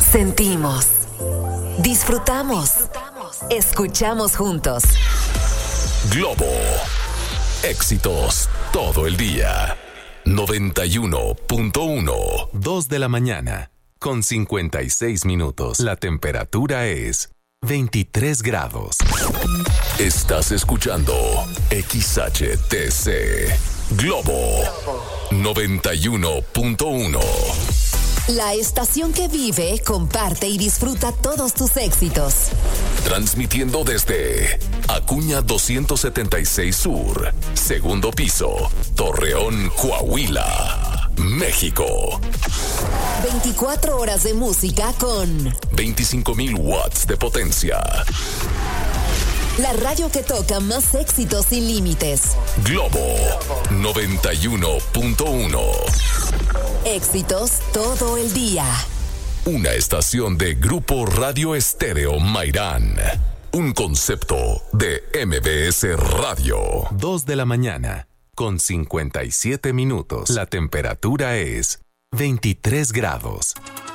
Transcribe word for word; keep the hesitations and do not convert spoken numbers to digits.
Sentimos, disfrutamos, escuchamos juntos. Globo, éxitos todo el día. noventa y uno punto uno. dos de la mañana, con cincuenta y seis minutos. La temperatura es veintitrés grados. Estás escuchando X H T C Globo noventa y uno punto uno. La estación que vive, comparte y disfruta todos tus éxitos. Transmitiendo desde Acuña doscientos setenta y seis Sur, segundo piso, Torreón, Coahuila, México. veinticuatro horas de música con veinticinco mil watts de potencia. La radio que toca más éxitos sin límites. Globo noventa y uno punto uno. Éxitos todo el día. Una estación de Grupo Radio Estéreo Mairán. Un concepto de M B S Radio. dos de la mañana, con cincuenta y siete minutos. La temperatura es veintitrés grados.